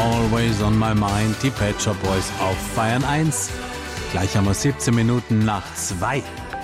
Always on my mind, die Pet Shop Boys auf Bayern 1. Gleich haben wir 17 Minuten nach 2.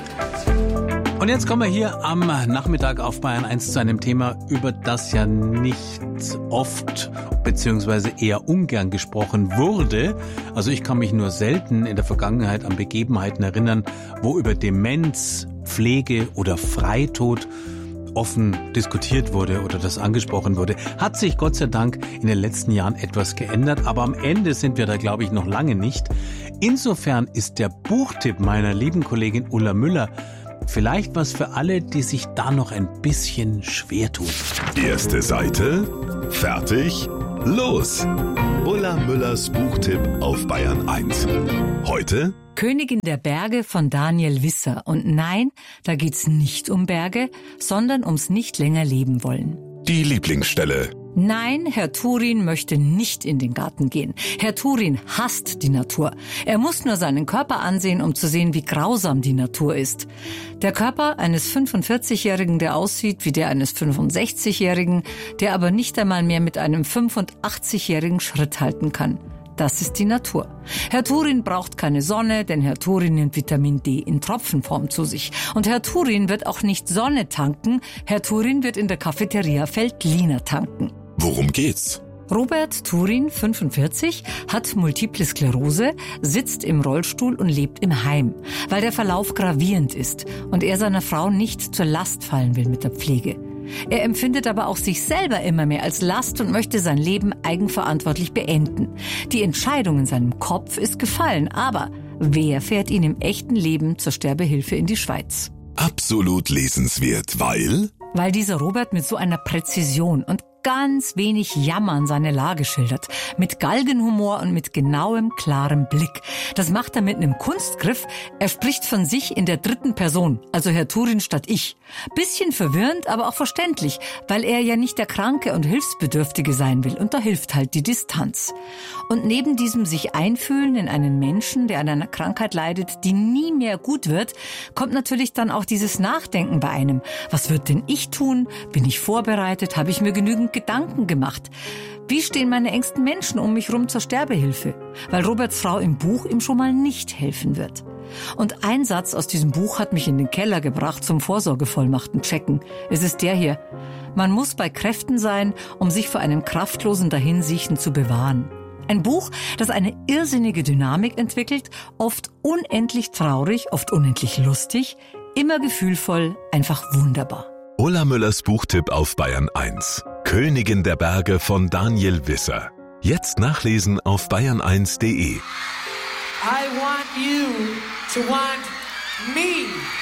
Und jetzt kommen wir hier am Nachmittag auf Bayern 1 zu einem Thema, über das ja nicht oft beziehungsweise eher ungern gesprochen wurde. Also ich kann mich nur selten in der Vergangenheit an Begebenheiten erinnern, wo über Demenz, Pflege oder Freitod offen diskutiert wurde oder das angesprochen wurde. Hat sich Gott sei Dank in den letzten Jahren etwas geändert, aber am Ende sind wir da, glaube ich, noch lange nicht. Insofern ist der Buchtipp meiner lieben Kollegin Ulla Müller vielleicht was für alle, die sich da noch ein bisschen schwer tun. Erste Seite, fertig, los! Ulla Müllers Buchtipp auf Bayern 1. Heute Königin der Berge von Daniel Wisser. Und nein, da geht's nicht um Berge, sondern ums nicht länger leben wollen. die Lieblingsstelle. Nein, Herr Turin möchte nicht in den Garten gehen. Herr Turin hasst die Natur. Er muss nur seinen Körper ansehen, um zu sehen, wie grausam die Natur ist. Der Körper eines 45-Jährigen, der aussieht wie der eines 65-Jährigen, der aber nicht einmal mehr mit einem 85-Jährigen Schritt halten kann. Das ist die Natur. Herr Turin braucht keine Sonne, denn Herr Turin nimmt Vitamin D in Tropfenform zu sich. Und Herr Turin wird auch nicht Sonne tanken, Herr Turin wird in der Cafeteria Veltliner tanken. Worum geht's? Robert Turin, 45, hat Multiple Sklerose, sitzt im Rollstuhl und lebt im Heim, weil der Verlauf gravierend ist und er seiner Frau nicht zur Last fallen will mit der Pflege. Er empfindet aber auch sich selber immer mehr als Last und möchte sein Leben eigenverantwortlich beenden. Die Entscheidung in seinem Kopf ist gefallen, aber wer fährt ihn im echten Leben zur Sterbehilfe in die Schweiz? Absolut lesenswert, weil Dieser Robert mit so einer Präzision und ganz wenig Jammern seine Lage schildert. Mit Galgenhumor und mit genauem, klarem Blick. Das macht er mit einem Kunstgriff. Er spricht von sich in der dritten Person, also Herr Turin statt ich. Bisschen verwirrend, aber auch verständlich, weil er ja nicht der Kranke und Hilfsbedürftige sein will. Und da hilft halt die Distanz. Und neben diesem sich einfühlen in einen Menschen, der an einer Krankheit leidet, die nie mehr gut wird, kommt natürlich dann auch dieses Nachdenken bei einem. Was wird denn ich tun? Bin ich vorbereitet? Habe ich mir genügend Gedanken gemacht? Wie stehen meine engsten Menschen um mich rum zur Sterbehilfe? Weil Roberts Frau im Buch ihm schon mal nicht helfen wird. Und ein Satz aus diesem Buch hat mich in den Keller gebracht zum Vorsorgevollmachten checken. Es ist der hier. Man muss bei Kräften sein, um sich vor einem kraftlosen Dahinsiechen zu bewahren. Ein Buch, das eine irrsinnige Dynamik entwickelt, oft unendlich traurig, oft unendlich lustig, immer gefühlvoll, einfach wunderbar. Ulla Müllers Buchtipp auf Bayern 1. Königin der Berge von Daniel Wisser. Jetzt nachlesen auf bayern1.de. I want you to want me.